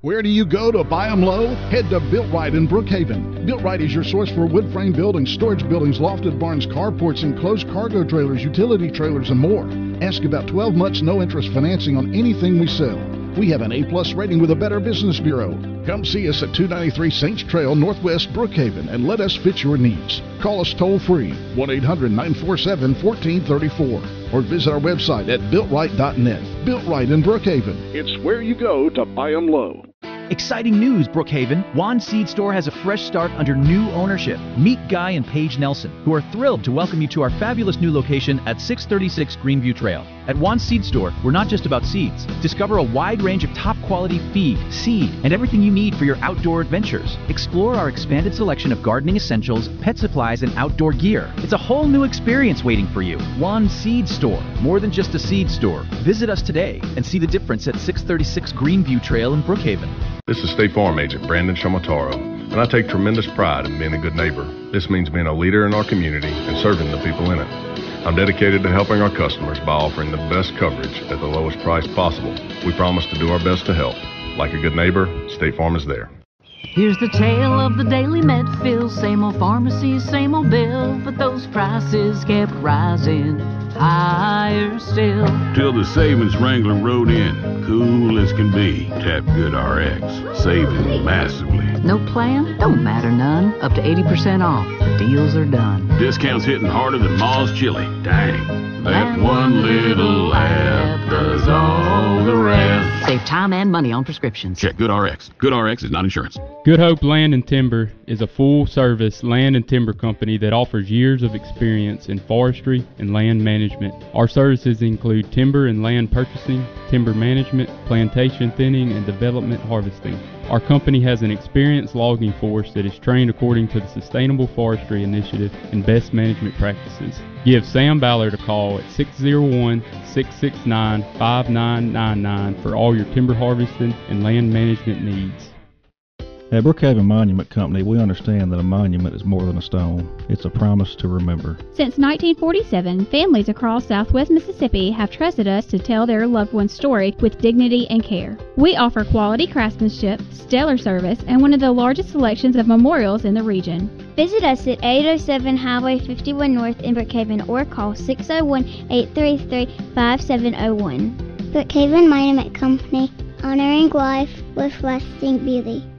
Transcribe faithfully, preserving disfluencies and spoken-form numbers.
Where do you go to buy them low? Head to Built Right in Brookhaven. Built Right is your source for wood frame buildings, storage buildings, lofted barns, carports, enclosed cargo trailers, utility trailers, and more. Ask about twelve months no interest financing on anything we sell. We have an A-plus rating with a Better Business Bureau. Come see us at two ninety-three Saints Trail, Northwest Brookhaven, and let us fit your needs. Call us toll-free, one eight hundred nine four seven one four three four, or visit our website at built right dot net. Built Right in Brookhaven. It's where you go to buy them low. Exciting news, Brookhaven. Juan Seed Store has a fresh start under new ownership. Meet Guy and Paige Nelson, who are thrilled to welcome you to our fabulous new location at six thirty-six Greenview Trail. At Juan Seed Store, we're not just about seeds. Discover a wide range of top-quality feed, seed, and everything you need for your outdoor adventures. Explore our expanded selection of gardening essentials, pet supplies, and outdoor gear. It's a whole new experience waiting for you. Juan Seed Store, more than just a seed store. Visit us today and see the difference at six thirty-six Greenview Trail in Brookhaven. This is State Farm Agent Brandon Shomotaro, and I take tremendous pride in being a good neighbor. This means being a leader in our community and serving the people in it. I'm dedicated to helping our customers by offering the best coverage at the lowest price possible. We promise to do our best to help. Like a good neighbor, State Farm is there. Here's the tale of the daily Medfield. Same old pharmacy, same old bill, but those prices kept rising higher still. Till the savings wrangler rode in, cool as can be. Tap Good R X, saving massively. No plan? Don't matter none. Up to eighty percent off. The deals are done. Discounts hitting harder than Ma's chili. Dang. That one little app does all the rest. Save time and money on prescriptions. Check Good R X. Good R X is not insurance. Good Hope Land and Timber is a full-service land and timber company that offers years of experience in forestry and land management. Our services include timber and land purchasing, timber management, plantation thinning, and development harvesting. Our company has an experienced logging force that is trained according to the Sustainable Forestry Initiative and best management practices. Give Sam Ballard a call at six oh one, six six nine, five nine nine nine for all your timber harvesting and land management needs. At Brookhaven Monument Company, we understand that a monument is more than a stone. It's a promise to remember. Since nineteen forty-seven, families across southwest Mississippi have trusted us to tell their loved one's story with dignity and care. We offer quality craftsmanship, stellar service, and one of the largest selections of memorials in the region. Visit us at eight oh seven Highway fifty-one North in Brookhaven or call six oh one, eight three three, five seven oh one. Brookhaven Monument Company, honoring life with lasting beauty.